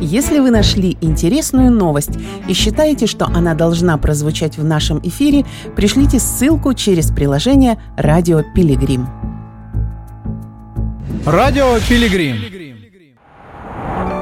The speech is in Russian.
Если вы нашли интересную новость и считаете, что она должна прозвучать в нашем эфире, пришлите ссылку через приложение «Радио Пилигрим». Радио Пилигрим.